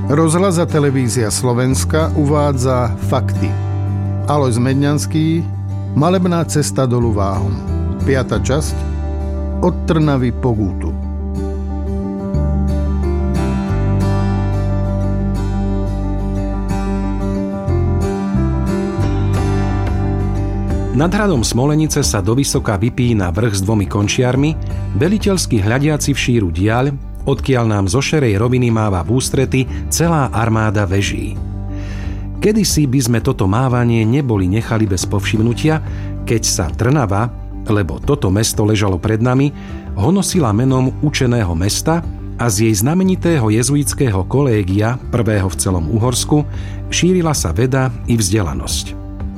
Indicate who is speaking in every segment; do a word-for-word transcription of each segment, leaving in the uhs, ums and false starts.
Speaker 1: Rozhlas a televízia Slovenska uvádza fakty. Alojz Medňanský, Malebná cesta dolu Váhom. Piata časť. Od Trnavy po Gútu.
Speaker 2: Nad hradom Smolenice sa dovysoka vypína vrch s dvomi končiarmi, veliteľsky hľadiaci v šíru diaľ, odkiaľ nám zo šerej roviny máva v ústrety celá armáda veží. Kedysi by sme toto mávanie neboli nechali bez povšimnutia, keď sa Trnava, lebo toto mesto ležalo pred nami, honosila menom učeného mesta a z jej znamenitého jezuitského kolégia, prvého v celom Uhorsku, šírila sa veda i vzdelanosť.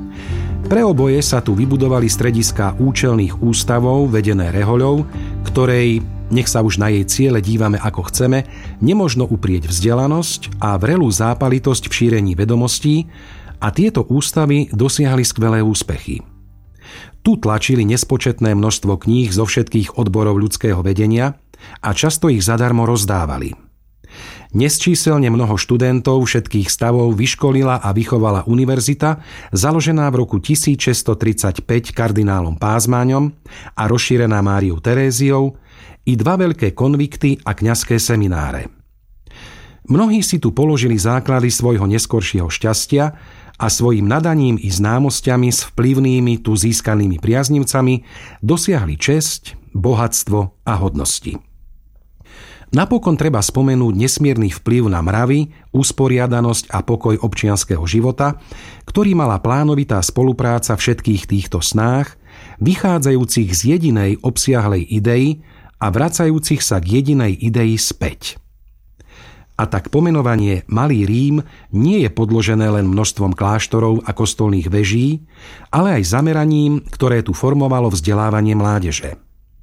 Speaker 2: Pre oboje sa tu vybudovali strediská účelných ústavov vedené rehoľou, ktorej, nech sa už na jej ciele dívame ako chceme, nemožno uprieť vzdelanosť a vrelú zápalitosť v šírení vedomostí, a tieto ústavy dosiahli skvelé úspechy. Tu tlačili nespočetné množstvo kníh zo všetkých odborov ľudského vedenia a často ich zadarmo rozdávali. Nesčíselne mnoho študentov všetkých stavov vyškolila a vychovala univerzita, založená v roku tisícšesťstotridsaťpäť kardinálom Pázmáňom a rozšírená Máriou Teréziou, i dva veľké konvikty a kňazské semináre. Mnohí si tu položili základy svojho neskoršieho šťastia a svojim nadaním i známosťami s vplyvnými tu získanými priaznivcami dosiahli česť, bohatstvo a hodnosti. Napokon treba spomenúť nesmierny vplyv na mravy, usporiadanosť a pokoj občianskeho života, ktorý mala plánovitá spolupráca všetkých týchto snách, vychádzajúcich z jedinej obsiahlej idei a vracajúcich sa k jedinej idei späť. A tak pomenovanie Malý Rím nie je podložené len množstvom kláštorov a kostolných veží, ale aj zameraním, ktoré tu formovalo vzdelávanie mládeže.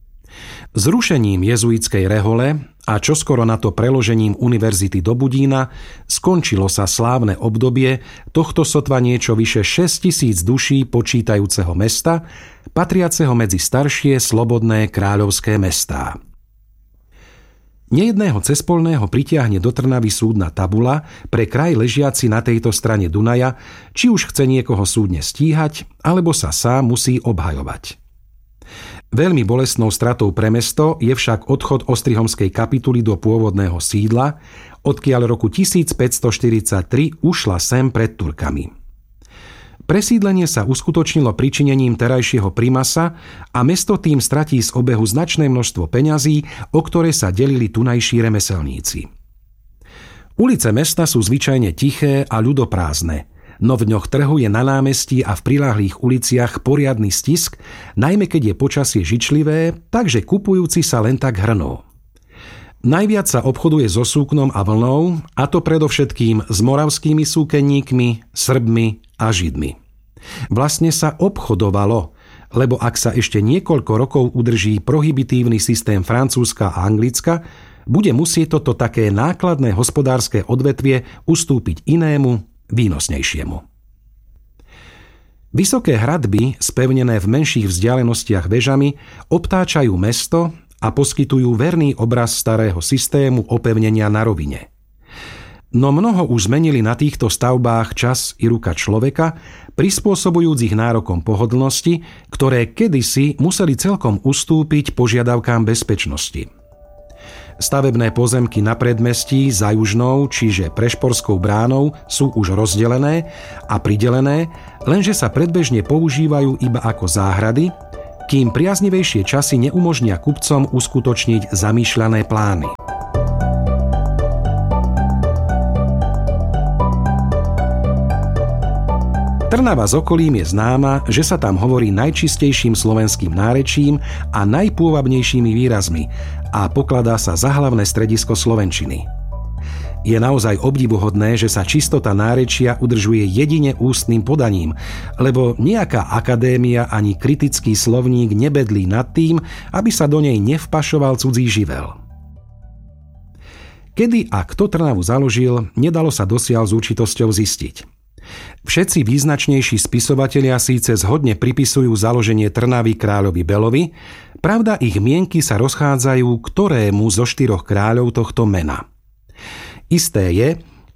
Speaker 2: Zrušením jezuitskej rehole a čoskoro na to preložením univerzity do Budína skončilo sa slávne obdobie tohto sotva niečo vyše šesťtisíc duší počítajúceho mesta, patriaceho medzi staršie slobodné kráľovské mestá. Nejedného cespolného pritiahne do Trnavy súdna tabula pre kraj ležiaci na tejto strane Dunaja, či už chce niekoho súdne stíhať, alebo sa sám musí obhajovať. Veľmi bolestnou stratou pre mesto je však odchod ostrihomskej kapituly do pôvodného sídla, odkiaľ roku tisícpäťstoštyridsaťtri ušla sem pred Turkami. Presídlenie sa uskutočnilo pričinením terajšieho primasa a mesto tým stratí z obehu značné množstvo peňazí, o ktoré sa delili tunajší remeselníci. Ulice mesta sú zvyčajne tiché a ľudoprázdne, no v dňoch trhu je na námestí a v priľahlých uliciach poriadny stisk, najmä keď je počasie žičlivé, takže kupujúci sa len tak hrnú. Najviac sa obchoduje so súknom a vlnou, a to predovšetkým s moravskými súkenníkmi, Srbmi a Židmi. Vlastne sa obchodovalo, lebo ak sa ešte niekoľko rokov udrží prohibitívny systém Francúzska a Anglicka, bude musieť toto také nákladné hospodárske odvetvie ustúpiť inému, výnosnejšiemu. Vysoké hradby, spevnené v menších vzdialenostiach vežami, obtáčajú mesto a poskytujú verný obraz starého systému opevnenia na rovine. No mnoho už zmenili na týchto stavbách čas i ruka človeka, prispôsobujúc ich nárokom pohodlnosti, ktoré kedysi museli celkom ustúpiť požiadavkám bezpečnosti. Stavebné pozemky na predmestí za južnou, čiže Prešporskou bránou sú už rozdelené a pridelené, lenže sa predbežne používajú iba ako záhrady, kým priaznivejšie časy neumožnia kupcom uskutočniť zamýšľané plány. Trnava s okolím je známa, že sa tam hovorí najčistejším slovenským nárečím a najpôvabnejšími výrazmi a pokladá sa za hlavné stredisko slovenčiny. Je naozaj obdivuhodné, že sa čistota nárečia udržuje jedine ústnym podaním, lebo nejaká akadémia ani kritický slovník nebedlí nad tým, aby sa do nej nevpašoval cudzí živel. Kedy a kto Trnavu založil, nedalo sa dosiaľ s určitosťou zistiť. Všetci význačnejší spisovatelia síce zhodne pripisujú založenie Trnavy kráľovi Belovi, pravda ich mienky sa rozchádzajú, ktorému zo štyroch kráľov tohto mena. Isté je,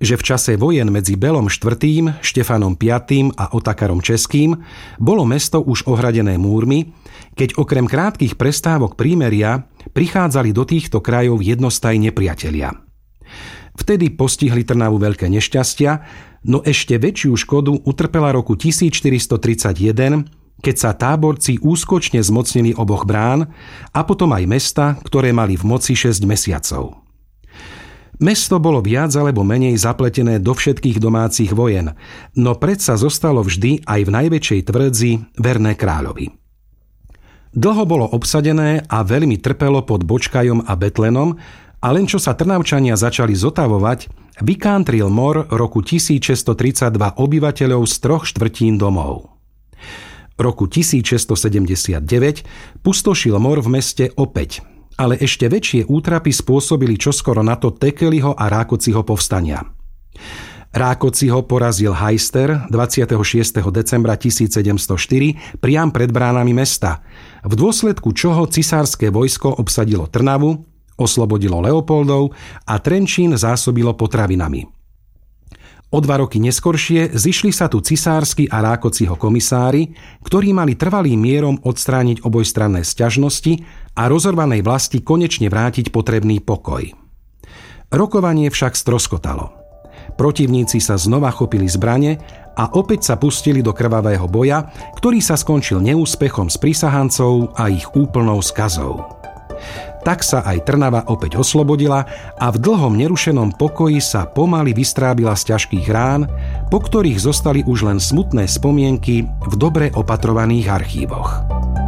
Speaker 2: že v čase vojen medzi Belom štvrtým, Štefanom piatym a Otakarom Českým bolo mesto už ohradené múrmi, keď okrem krátkych prestávok prímeria prichádzali do týchto krajov jednostaj nepriatelia. Vtedy postihli Trnavu veľké nešťastia, no ešte väčšiu škodu utrpela roku tisícštyristotridsaťjeden, keď sa táborci úskočne zmocnili oboch brán a potom aj mesta, ktoré mali v moci šesť mesiacov. Mesto bolo viac alebo menej zapletené do všetkých domácich vojen, no predsa zostalo vždy aj v najväčšej tvrdzi verné kráľovi. Dlho bolo obsadené a veľmi trpelo pod Bočkajom a Betlenom, a len čo sa Trnavčania začali zotavovať, vykántril mor roku tisícšesťstotridsaťdva obyvateľov z troch štvrtín domov. Roku tisícšesťstosedemdesiatdeväť pustošil mor v meste opäť, ale ešte väčšie útrapy spôsobili čoskoro na to Tekeliho a Rákociho povstania. Rákociho porazil Heister dvadsiateho šiesteho decembra tisícsedemstoštyri priam pred bránami mesta, v dôsledku čoho cisárske vojsko obsadilo Trnavu, oslobodilo Leopoldov a Trenčín zásobilo potravinami. O dva roky neskoršie zišli sa tu cisársky a Rákociho komisári, ktorí mali trvalým mierom odstrániť obojstranné sťažnosti a rozorvanej vlasti konečne vrátiť potrebný pokoj. Rokovanie však stroskotalo. Protivníci sa znova chopili zbrane a opäť sa pustili do krvavého boja, ktorý sa skončil neúspechom s prísahancov a ich úplnou skazou. Tak sa aj Trnava opäť oslobodila a v dlhom nerušenom pokoji sa pomaly vystrábila z ťažkých rán, po ktorých zostali už len smutné spomienky v dobre opatrovaných archívoch.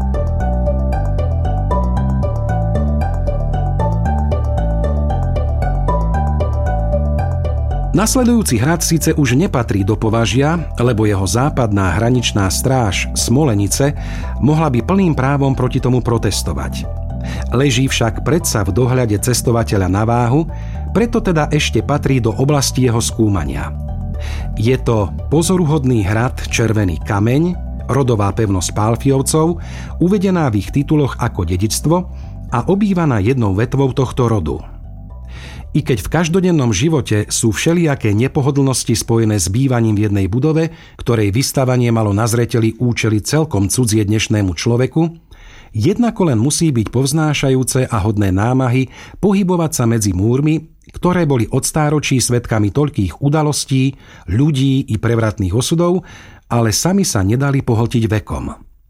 Speaker 2: Nasledujúci hrad síce už nepatrí do považia, lebo jeho západná hraničná stráž Smolenice mohla by plným právom proti tomu protestovať. Leží však predsa v dohľade cestovateľa na váhu, preto teda ešte patrí do oblasti jeho skúmania. Je to pozoruhodný hrad Červený kameň, rodová pevnosť Pálfiovcov, uvedená v ich tituloch ako dedičstvo a obývaná jednou vetvou tohto rodu. I keď v každodennom živote sú všelijaké nepohodlnosti spojené s bývaním v jednej budove, ktorej vystavanie malo na zreteli účely celkom cudzie dnešnému človeku, jednako len musí byť povznášajúce a hodné námahy pohybovať sa medzi múrmi, ktoré boli od stáročí svedkami toľkých udalostí, ľudí i prevratných osudov, ale sami sa nedali pohltiť vekom.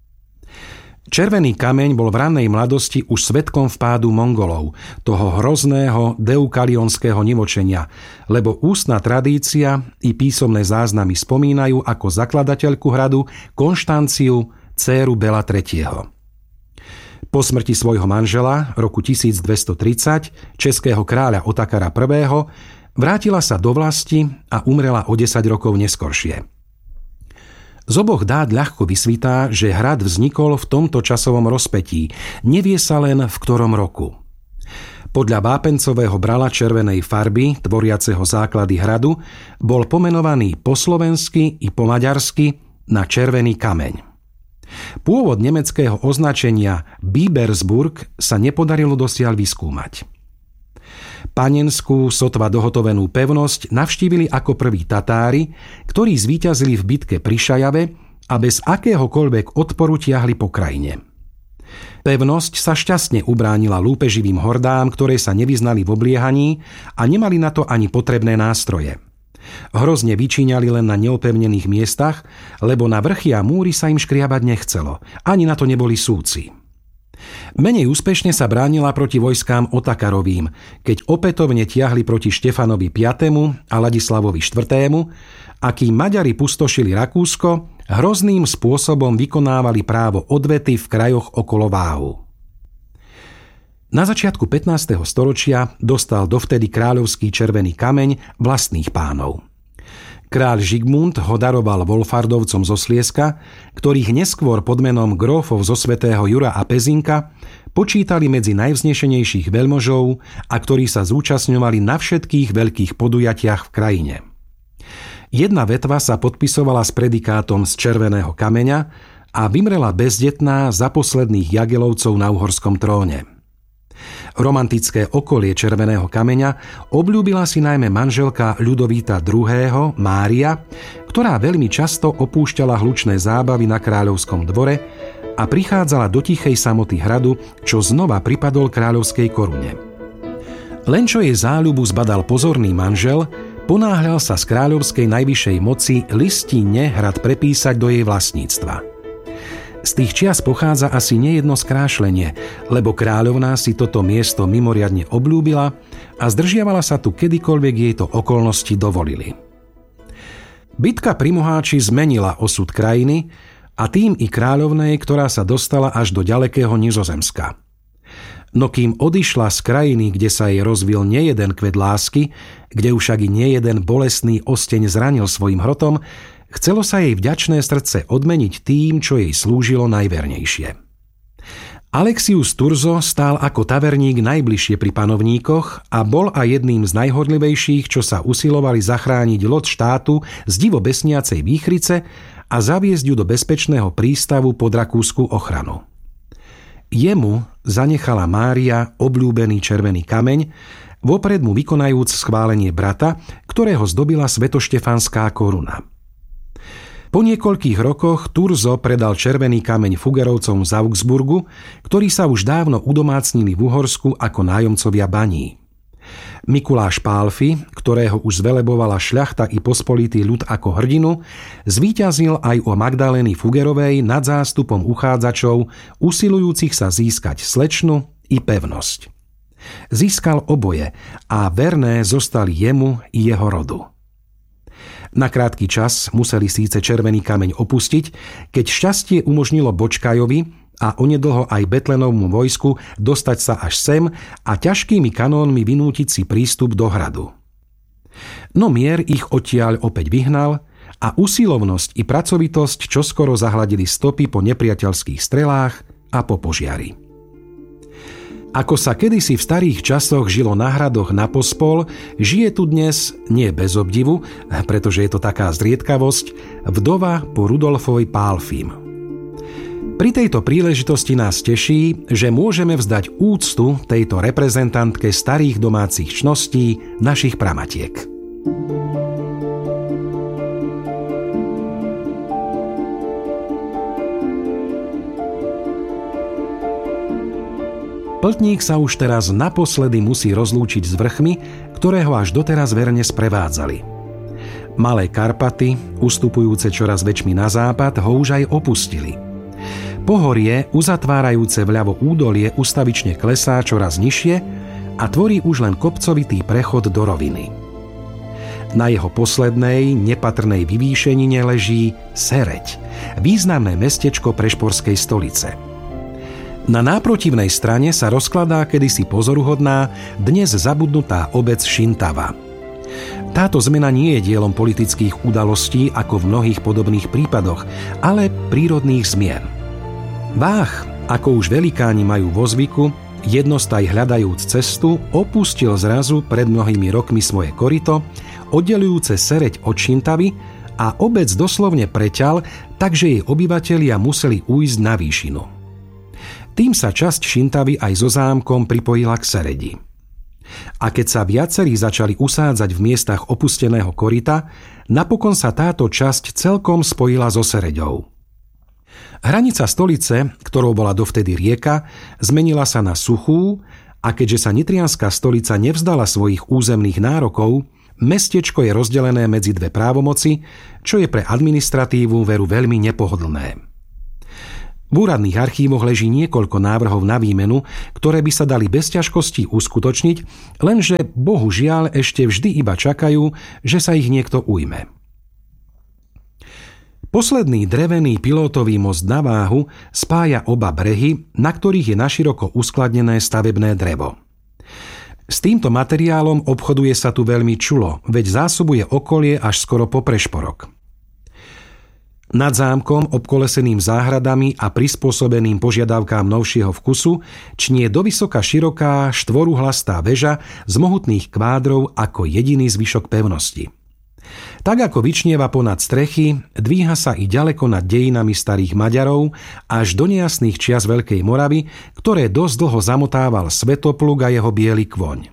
Speaker 2: Červený kameň bol v rannej mladosti už svedkom vpádu Mongolov, toho hrozného deukalionského nivočenia, lebo ústna tradícia i písomné záznamy spomínajú ako zakladateľku hradu Konštanciu, dcéru Bela tretieho. Po smrti svojho manžela roku tisícdvestotridsať, českého kráľa Otakara prvého, vrátila sa do vlasti a umrela o desať rokov neskoršie. Z oboch dát ľahko vysvitá, že hrad vznikol v tomto časovom rozpätí, nevie sa len v ktorom roku. Podľa vápencového brala červenej farby, tvoriaceho základy hradu, bol pomenovaný po slovensky i po maďarsky na Červený kameň. Pôvod nemeckého označenia Bibersburg sa nepodarilo dosiaľ vyskúmať. Panenskú, sotva dohotovenú pevnosť navštívili ako prví Tatári, ktorí zvíťazili v bitke pri Šajave a bez akéhokoľvek odporu tiahli po krajine. Pevnosť sa šťastne ubránila lúpeživým hordám, ktoré sa nevyznali v obliehaní a nemali na to ani potrebné nástroje. Hrozne vyčíňali len na neopevnených miestach, lebo na vrchy a múry sa im škriabať nechcelo, ani na to neboli súci. Menej úspešne sa bránila proti vojskám Otakarovým, keď opätovne tiahli proti Štefanovi piatemu a Ladislavovi štvrtému, a kým Maďari pustošili Rakúsko, hrozným spôsobom vykonávali právo odvety v krajoch okolo Váhu. Na začiatku pätnásteho storočia dostal dovtedy kráľovský Červený kameň vlastných pánov. Kráľ Žigmund ho daroval Wolfardovcom zo Slieska, ktorých neskôr pod menom grófov zo svätého Jura a Pezinka počítali medzi najvznešenejších veľmožov a ktorí sa zúčastňovali na všetkých veľkých podujatiach v krajine. Jedna vetva sa podpisovala s predikátom z Červeného kameňa a vymrela bezdetná za posledných Jagelovcov na uhorskom tróne. Romantické okolie Červeného kameňa obľúbila si najmä manželka Ľudovíta druhého. Mária, ktorá veľmi často opúšťala hlučné zábavy na kráľovskom dvore a prichádzala do tichej samoty hradu, čo znova pripadol kráľovskej korune. Len čo jej záľubu zbadal pozorný manžel, ponáhľal sa z kráľovskej najvyššej moci listinne hrad prepísať do jej vlastníctva. Z tých čias pochádza asi nejedno skrášlenie, lebo kráľovná si toto miesto mimoriadne obľúbila a zdržiavala sa tu kedykoľvek jej to okolnosti dovolili. Bitka pri Moháči zmenila osud krajiny a tým i kráľovnej, ktorá sa dostala až do ďalekého Nizozemska. No kým odišla z krajiny, kde sa jej rozvil nejeden kvet lásky, kde už však i nejeden bolestný osteň zranil svojim hrotom, chcelo sa jej vďačné srdce odmeniť tým, čo jej slúžilo najvernejšie. Alexius Turzo stál ako taverník najbližšie pri panovníkoch a bol aj jedným z najhodlivejších, čo sa usilovali zachrániť loď štátu z divo besniacej výchrice a zaviesť ju do bezpečného prístavu pod rakúsku ochranu. Jemu zanechala Mária obľúbený červený kameň, vopred mu vykonajúc schválenie brata, ktorého zdobila svetoštefanská koruna. Po niekoľkých rokoch Turzo predal červený kameň Fuggerovcom z Augsburgu, ktorí sa už dávno udomácnili v Uhorsku ako nájomcovia baní. Mikuláš Pálfy, ktorého už zvelebovala šľachta i pospolitý ľud ako hrdinu, zvíťazil aj o Magdalény Fuggerovej nad zástupom uchádzačov, usilujúcich sa získať slečnu i pevnosť. Získal oboje a verné zostali jemu i jeho rodu. Na krátky čas museli síce červený kameň opustiť, keď šťastie umožnilo Bočkajovi a onedlho aj Betlenovmu vojsku dostať sa až sem a ťažkými kanónmi vynútiť si prístup do hradu. No mier ich odtiaľ opäť vyhnal a usilovnosť i pracovitosť čoskoro zahladili stopy po nepriateľských strelách a po požiari. Ako sa kedysi v starých časoch žilo na hradoch na pospol, žije tu dnes, nie bez obdivu, pretože je to taká zriedkavosť, vdova po Rudolfovi Pálfym. Pri tejto príležitosti nás teší, že môžeme vzdať úctu tejto reprezentantke starých domácich čností našich pramatiek. Pltník sa už teraz naposledy musí rozlúčiť s vrchmi, ktoré ho až doteraz verne sprevádzali. Malé Karpaty, ustupujúce čoraz väčšmi na západ, ho už aj opustili. Pohorie, uzatvárajúce vľavo údolie, ustavične klesá čoraz nižšie a tvorí už len kopcovitý prechod do roviny. Na jeho poslednej, nepatrnej vyvýšenine leží Sereď, významné mestečko prešporskej stolice. Na náprotivnej strane sa rozkladá kedysi pozoruhodná, dnes zabudnutá obec Šintava. Táto zmena nie je dielom politických udalostí ako v mnohých podobných prípadoch, ale prírodných zmien. Váh, ako už velikáni majú vo zvyku, jednostaj hľadajúc cestu, opustil zrazu pred mnohými rokmi svoje koryto, oddelujúce Sereď od Šintavy a obec doslovne preťal, takže jej obyvatelia museli ujsť na výšinu. Tým sa časť Šintavy aj so zámkom pripojila k Seredi. A keď sa viacerí začali usádzať v miestach opusteného koryta, napokon sa táto časť celkom spojila so Sereďou. Hranica stolice, ktorou bola dovtedy rieka, zmenila sa na suchú a keďže sa nitrianská stolica nevzdala svojich územných nárokov, mestečko je rozdelené medzi dve právomoci, čo je pre administratívu veru veľmi nepohodlné. V úradných archívoch leží niekoľko návrhov na výmenu, ktoré by sa dali bez ťažkostí uskutočniť, lenže bohužiaľ ešte vždy iba čakajú, že sa ich niekto ujme. Posledný drevený pilótový most na Váhu spája oba brehy, na ktorých je naširoko uskladnené stavebné drevo. S týmto materiálom obchoduje sa tu veľmi čulo, veď zásobuje okolie až skoro po Prešporok. Nad zámkom, obkoleseným záhradami a prispôsobeným požiadavkám novšieho vkusu, čnie dovysoka široká štvoruhlastá väža z mohutných kvádrov ako jediný zvyšok pevnosti. Tak ako vyčnieva ponad strechy, dvíha sa i ďaleko nad dejinami starých Maďarov až do nejasných čias Veľkej Moravy, ktoré dosť dlho zamotával Svetopluk a jeho biely kvoň.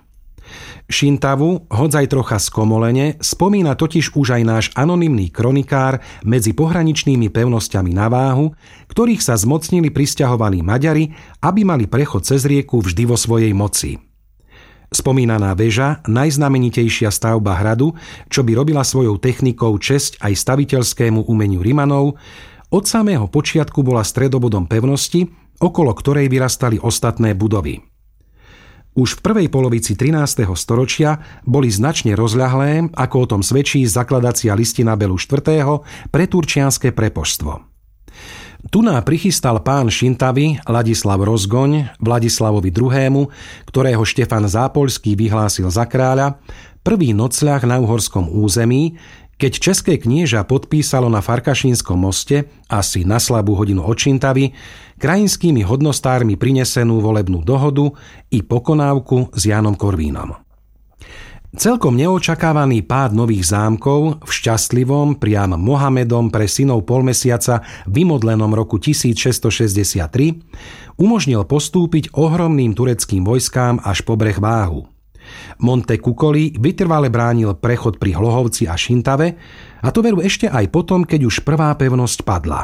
Speaker 2: Šintavu, hodzaj trocha skomolene, spomína totiž už aj náš anonymný kronikár medzi pohraničnými pevnosťami na Váhu, ktorých sa zmocnili prisťahovaní Maďari, aby mali prechod cez rieku vždy vo svojej moci. Spomínaná väža, najznamenitejšia stavba hradu, čo by robila svojou technikou česť aj staviteľskému umeniu Rimanov, od samého počiatku bola stredobodom pevnosti, okolo ktorej vyrastali ostatné budovy. Už v prvej polovici trinásteho storočia boli značne rozľahlé, ako o tom svedčí zakladacia listina Belu štvrtého pre turčianske prepoštstvo. Tuná prichystal pán Šintavy Ladislav Rozgoň Vladislavovi druhému., ktorého Štefan Zápolský vyhlásil za kráľa, prvý nocľah na uhorskom území, keď české knieža podpísalo na Farkašínskom moste, asi na slabú hodinu od Šintavy, krajinskými hodnostármi prinesenú volebnú dohodu i pokonávku s Jánom Korvínom. Celkom neočakávaný pád nových zámkov v šťastlivom, priam Mohamedom pre synov polmesiaca vymodlenom roku tisícšesťstošesťdesiattri umožnil postúpiť ohromným tureckým vojskám až po breh Váhu. Monte Kukoli vytrvale bránil prechod pri Hlohovci a Šintave, a to veru ešte aj potom, keď už prvá pevnosť padla.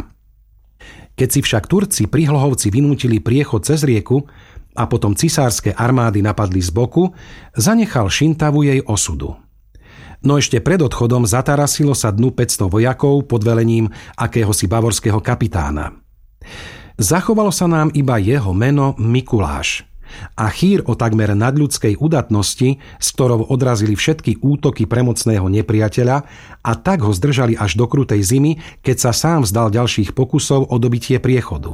Speaker 2: Keď si však Turci pri Hlohovci vynútili priechod cez rieku a potom cisárske armády napadli z boku, zanechal Šintavu jej osudu. No ešte pred odchodom zatarasilo sa dnu päťsto vojakov pod velením akéhosi bavorského kapitána. Zachovalo sa nám iba jeho meno Mikuláš a chýr o takmer nadľudskej udatnosti, s ktorou odrazili všetky útoky premocného nepriateľa a tak ho zdržali až do krutej zimy, keď sa sám vzdal ďalších pokusov o dobitie priechodu.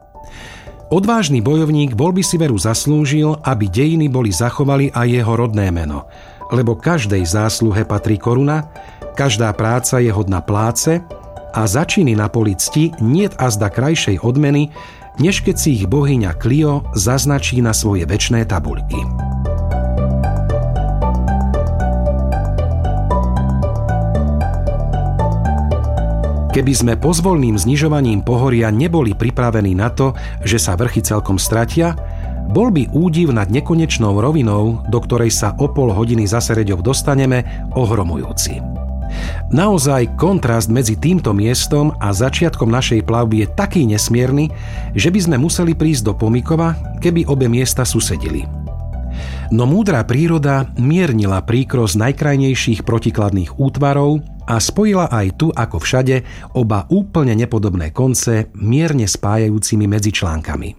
Speaker 2: Odvážny bojovník bol by si veru zaslúžil, aby dejiny boli zachovali aj jeho rodné meno, lebo každej zásluhe patrí koruna, každá práca je hodná pláce a za činy na poli cti niet azda krajšej odmeny, než keď si ich bohyňa Clio zaznačí na svoje večné tabuľky. Keby sme pozvolným znižovaním pohoria neboli pripravení na to, že sa vrchy celkom stratia, bol by údiv nad nekonečnou rovinou, do ktorej sa o pol hodiny za Sereďov dostaneme, ohromujúci. Naozaj kontrast medzi týmto miestom a začiatkom našej plavby je taký nesmierny, že by sme museli prísť do Pomykova, keby obe miesta susedili. No múdra príroda miernila príkros najkrajnejších protikladných útvarov a spojila aj tu, ako všade, oba úplne nepodobné konce mierne spájajúcimi medzičlánkami.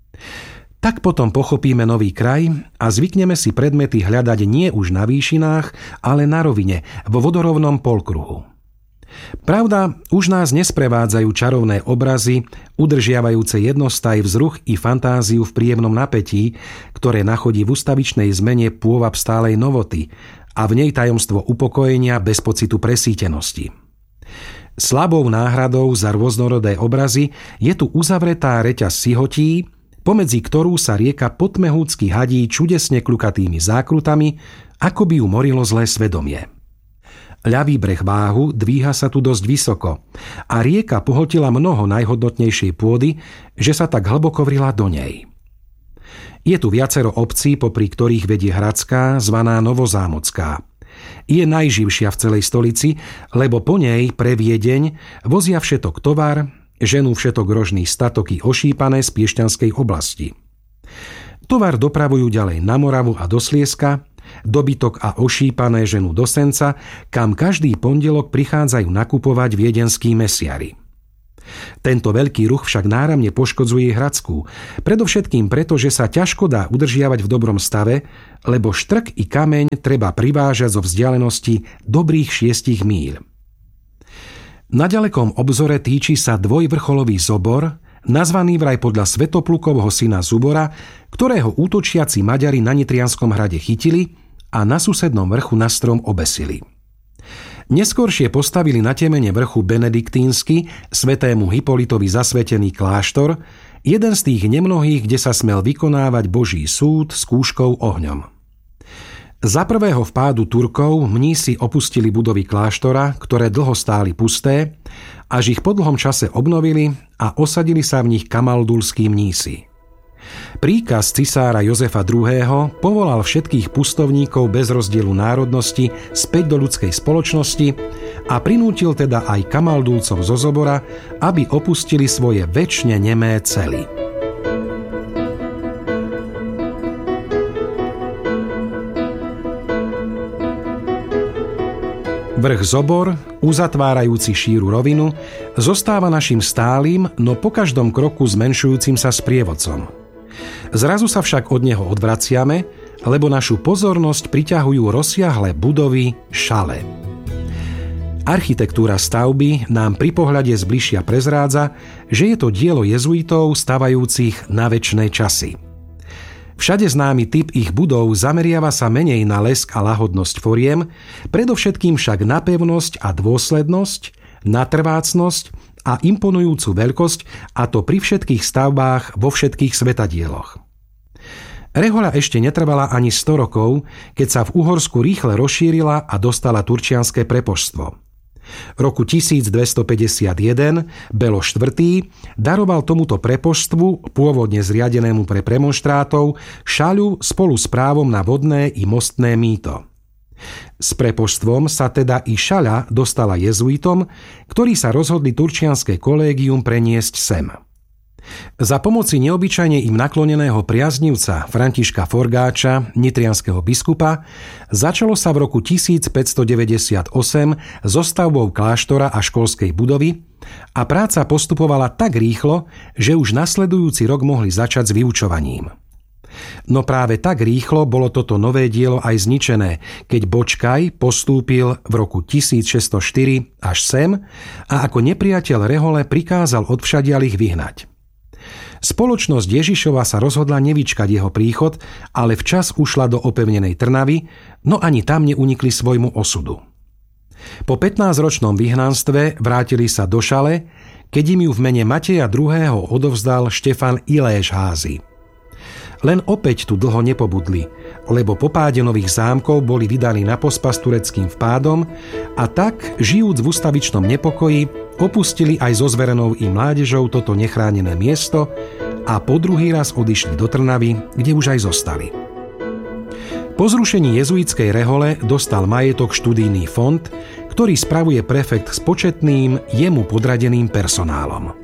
Speaker 2: Tak potom pochopíme nový kraj a zvykneme si predmety hľadať nie už na výšinách, ale na rovine, vo vodorovnom polkruhu. Pravda, už nás nesprevádzajú čarovné obrazy, udržiavajúce jednostaj vzruch i fantáziu v príjemnom napätí, ktoré nachodí v ustavičnej zmene pôvab stálej novoty a v nej tajomstvo upokojenia bez pocitu presýtenosti. Slabou náhradou za rôznorodé obrazy je tu uzavretá reťaz sihotí, pomedzi ktorú sa rieka potmehúcky hadí čudesne kľukatými zákrutami, ako by ju morilo zlé svedomie. Ľavý breh Váhu dvíha sa tu dosť vysoko a rieka pohltila mnoho najhodnotnejšej pôdy, že sa tak hlboko vrila do nej. Je tu viacero obcí, popri ktorých vedie Hradská, zvaná Novozámocká. Je najživšia v celej stolici, lebo po nej pre Viedeň vozia všetok tovar, ženú všetok rožný statok i ošípané z Piešťanskej oblasti. Tovar dopravujú ďalej na Moravu a do Slieska, dobytok a ošípané ženu do Senca, kam každý pondelok prichádzajú nakupovať viedenskí mesiari. Tento veľký ruch však náramne poškodzuje Hradskú, predovšetkým preto, že sa ťažko dá udržiavať v dobrom stave, lebo štrk i kameň treba privážať zo vzdialenosti dobrých šiestich míľ. Na ďalekom obzore týči sa dvojvrcholový zobor, nazvaný vraj podľa Svetoplukovho syna Zubora, ktorého útočiaci Maďari na Nitrianskom hrade chytili a na susednom vrchu na strom obesili. Neskôršie postavili na temene vrchu benediktínsky, svätému Hipolitovi zasvetený kláštor, jeden z tých nemnohých, kde sa smel vykonávať Boží súd s kúškou ohňom. Za prvého vpádu Turkov mnísi opustili budovy kláštora, ktoré dlho stáli pusté, až ich po dlhom čase obnovili a osadili sa v nich kamaldulskí mnísi. Príkaz cisára Jozefa druhého. Povolal všetkých pustovníkov bez rozdielu národnosti späť do ľudskej spoločnosti a prinútil teda aj kamaldulcov zo Zobora, aby opustili svoje večne nemé cely. Vrch Zobor, uzatvárajúci šíru rovinu, zostáva našim stálym, no po každom kroku zmenšujúcim sa sprievodcom. Zrazu sa však od neho odvraciame, lebo našu pozornosť priťahujú rozsiahle budovy šale. Architektúra stavby nám pri pohľade zbližšia prezrádza, že je to dielo jezuitov stavajúcich na večné časy. Všade známy typ ich budov zameriava sa menej na lesk a lahodnosť foriem, predovšetkým však na pevnosť a dôslednosť, na trvácnosť a imponujúcu veľkosť, a to pri všetkých stavbách vo všetkých svetadieloch. Rehoľa ešte netrvala ani sto rokov, keď sa v Uhorsku rýchle rozšírila a dostala turčianske prepoštstvo. Roku tisícdvestopäťdesiatjeden Belo štvrtý. daroval tomuto prepoštstvu, pôvodne zriadenému pre premonštrátov, šaľu spolu s právom na vodné i mostné mýto. S prepoštstvom sa teda i šaľa dostala jezuitom, ktorí sa rozhodli turčianske kolégium preniesť sem. Za pomoci neobyčajne im nakloneného priaznivca Františka Forgáča, nitrianskeho biskupa, začalo sa v roku tisícpäťstodeväťdesiatosem so stavbou kláštora a školskej budovy a práca postupovala tak rýchlo, že už nasledujúci rok mohli začať s vyučovaním. No práve tak rýchlo bolo toto nové dielo aj zničené, keď Bočkaj postúpil v roku tisícšesťstoštyri až sem a ako nepriateľ rehole prikázal odvšadiaľ ich vyhnať. Spoločnosť Ježišova sa rozhodla nevyčkať jeho príchod, ale včas ušla do opevnenej Trnavy, no ani tam neunikli svojmu osudu. Po pätnásťročnom vyhnanstve vrátili sa do Šale, keď im ju v mene Mateja druhého. odovzdal Štefan Iléš Házy. Len opäť tu dlho nepobudli, lebo po páde nových zámkov boli vydaní na pospas tureckým vpádom a tak, žijúc v ustavičnom nepokoji, opustili aj so zverenou i mládežou toto nechránené miesto a po druhý raz odišli do Trnavy, kde už aj zostali. Po zrušení jezuitskej rehole dostal majetok študijný fond, ktorý spravuje prefekt s početným, jemu podradeným personálom.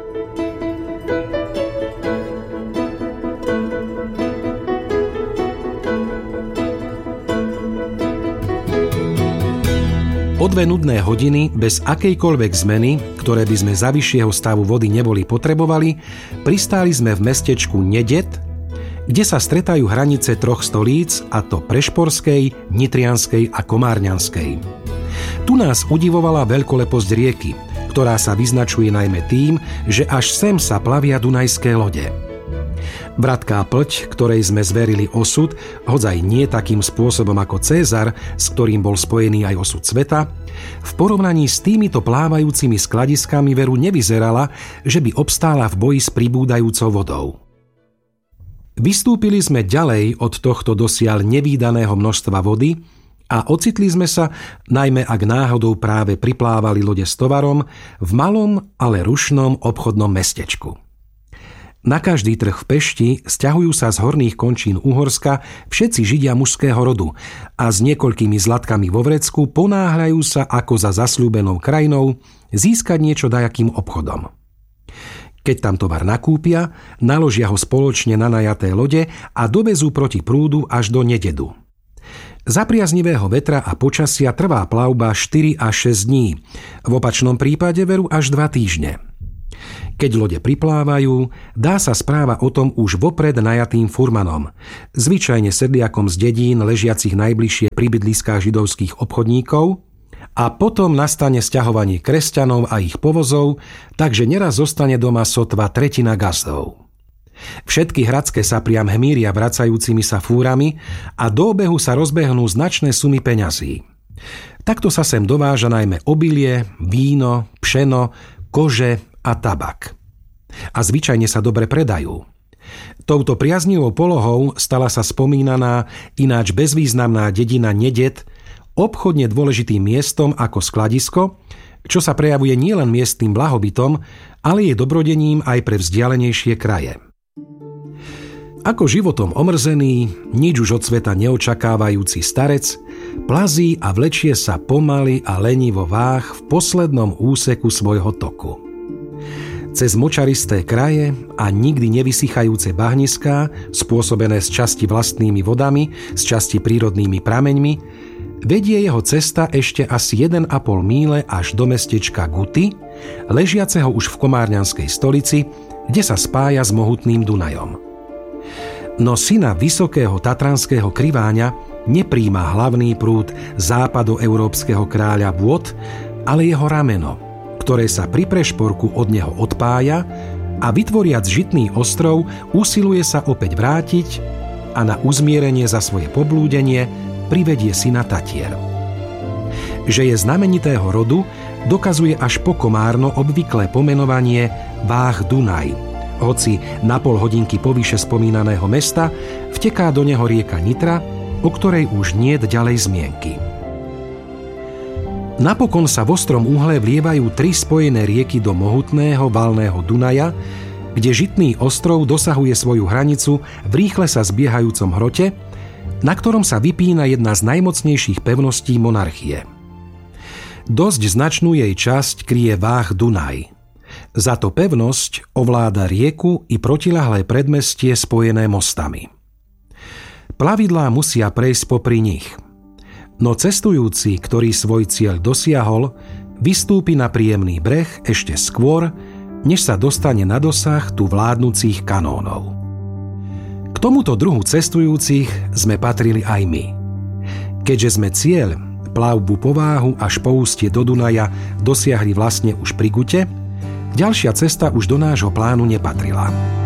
Speaker 2: O dve nudné hodiny, bez akejkoľvek zmeny, ktoré by sme za vyššieho stavu vody neboli potrebovali, pristáli sme v mestečku Nedet, kde sa stretajú hranice troch stolíc, a to Prešporskej, Nitrianskej a Komárňanskej. Tu nás udivovala veľkoleposť rieky, ktorá sa vyznačuje najmä tým, že až sem sa plavia dunajské lode. Bratká Plť, ktorej sme zverili osud, hodzaj nie takým spôsobom ako Cézar, s ktorým bol spojený aj osud sveta, v porovnaní s týmito plávajúcimi skladiskami veru nevyzerala, že by obstála v boji s pribúdajúcou vodou. Vystúpili sme ďalej od tohto dosiaľ nevídaného množstva vody a ocitli sme sa, najmä ak náhodou práve priplávali lode s tovarom, v malom, ale rušnom obchodnom mestečku. Na každý trh v Pešti sťahujú sa z horných končín Uhorska všetci Židia mužského rodu a s niekoľkými zlatkami vo vrecku ponáhľajú sa ako za zasľúbenou krajinou získať niečo dajakým obchodom. Keď tam tovar nakúpia, naložia ho spoločne na najaté lode a dovezú proti prúdu až do Nededu. Za priaznivého vetra a počasia trvá plavba štyri až šesť dní, v opačnom prípade veru až dva týždne. Keď lode priplávajú, dá sa správa o tom už vopred najatým furmanom, zvyčajne sedliakom z dedín ležiacich najbližšie pri bydliskách židovských obchodníkov, a potom nastane sťahovanie kresťanov a ich povozov, takže neraz zostane doma sotva tretina gazdov. Všetky hradské sa priam hmíria vracajúcimi sa fúrami a do obehu sa rozbehnú značné sumy peňazí. Takto sa sem dováža najmä obilie, víno, pšeno, kože a tabak. A zvyčajne sa dobre predajú. Touto priaznivou polohou stala sa spomínaná, ináč bezvýznamná dedina Nedet obchodne dôležitým miestom ako skladisko, čo sa prejavuje nielen miestnym blahobytom, ale je dobrodením aj pre vzdialenejšie kraje. Ako životom omrzený, nič už od sveta neočakávajúci starec, plazí a vlečie sa pomaly a lenivo váh v poslednom úseku svojho toku. Cez močaristé kraje a nikdy nevysychajúce bahniská, spôsobené z časti vlastnými vodami, z časti prírodnými prameňmi, vedie jeho cesta ešte asi jeden a pol míle až do mestečka Guty, ležiaceho už v komárňanskej stolici, kde sa spája s mohutným Dunajom. No syna vysokého tatranského kriváňa nepríjma hlavný prúd západoeurópskeho kráľa vôd, ale jeho rameno, ktoré sa pri prešporku od neho odpája a vytvoriac žitný ostrov usiluje sa opäť vrátiť a na uzmierenie za svoje poblúdenie privedie syna Tatier. Že je znamenitého rodu, dokazuje až po komárno obvyklé pomenovanie Váh Dunaj. Hoci na pol hodinky povyše spomínaného mesta vteká do neho rieka Nitra, o ktorej už niet ďalej zmienky. Napokon sa v ostrom uhle vlievajú tri spojené rieky do mohutného valného Dunaja, kde žitný ostrov dosahuje svoju hranicu v rýchle sa zbiehajúcom hrote, na ktorom sa vypína jedna z najmocnejších pevností monarchie. Dosť značnú jej časť kryje Váh Dunaj. Za to pevnosť ovláda rieku i protiľahlé predmestie spojené mostami. Plavidlá musia prejsť popri nich. No cestujúci, ktorý svoj cieľ dosiahol, vystúpi na príjemný breh ešte skôr, než sa dostane na dosah tu vládnúcich kanónov. K tomuto druhu cestujúcich sme patrili aj my. Keďže sme cieľ, plavbu po Váhu až po ústie do Dunaja dosiahli vlastne už pri Gute, ďalšia cesta už do nášho plánu nepatrila.